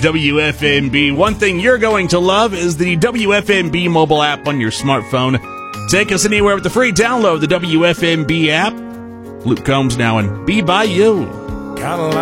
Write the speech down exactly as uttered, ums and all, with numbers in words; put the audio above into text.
W F M B. One thing you're going to love is the W F M B mobile app on your smartphone. Take us anywhere with the free download, the W F M B app. Luke Combs now and Be By You.